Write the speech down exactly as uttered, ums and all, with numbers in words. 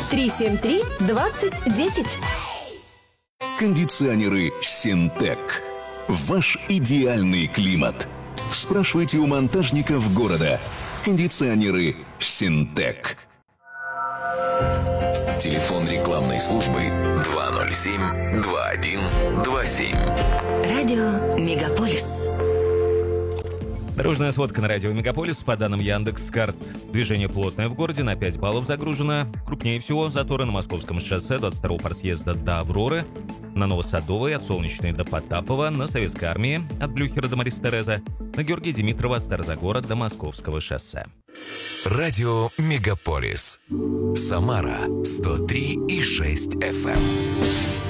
три семь три двадцать десять. Кондиционеры «Синтек». Ваш идеальный климат. Спрашивайте у монтажников города. Кондиционеры «Синтек». Телефон рекламной службы два ноль семь два один два семь. Радио Мегаполис. Дорожная сводка на радио «Мегаполис». По данным Яндекс.Карт, движение плотное в городе, на пять баллов загружено. Крупнее всего заторы на Московском шоссе двадцать второго парсъезда до Авроры, на Новосадовой от Солнечной до Потапова, на Советской армии от Блюхера до Маристереза, на Георгия Димитрова от Старозагора до Московского шоссе. Радио «Мегаполис». Самара сто три и шесть эф эм.